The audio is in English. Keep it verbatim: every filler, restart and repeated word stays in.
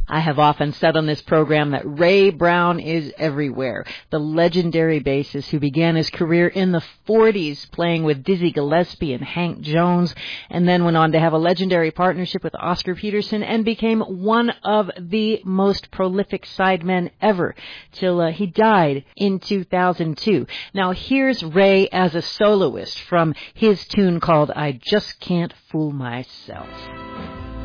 I have often said on this program that Ray Brown is everywhere. The legendary bassist who began his career in the forties playing with Dizzy Gillespie and Hank Jones, and then went on to have a legendary partnership with Oscar Peterson and became one of the most prolific sidemen ever till uh, he died in two thousand two. Now here's Ray as a soloist from his tune called I Just Can't Fool Myself.